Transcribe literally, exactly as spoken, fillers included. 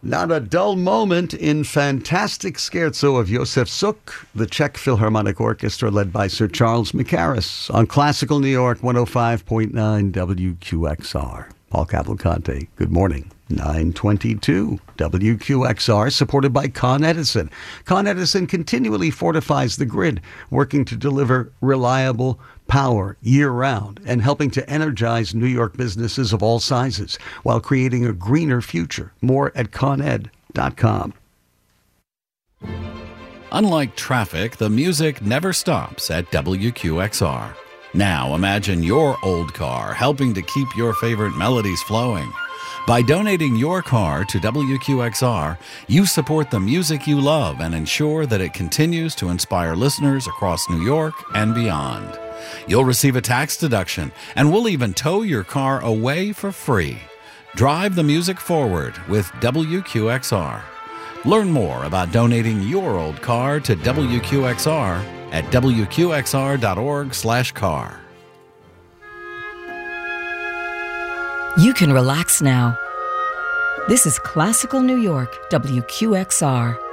Not a dull moment in fantastic scherzo of Josef Suk, the Czech Philharmonic Orchestra led by Sir Charles Mackerras on Classical New York one oh five point nine W Q X R. Paul Cavalcante, good morning. nine twenty-two W Q X R, supported by Con Edison. Con Edison continually fortifies the grid, working to deliver reliable power year-round and helping to energize New York businesses of all sizes while creating a greener future. More at con ed dot com. Unlike traffic, the music never stops at W Q X R. Now imagine your old car helping to keep your favorite melodies flowing. By donating your car to W Q X R, you support the music you love and ensure that it continues to inspire listeners across New York and beyond. You'll receive a tax deduction, and we'll even tow your car away for free. Drive the music forward with W Q X R. Learn more about donating your old car to W Q X R at W Q X R dot org slash car. You can relax now. This is Classical New York, W Q X R.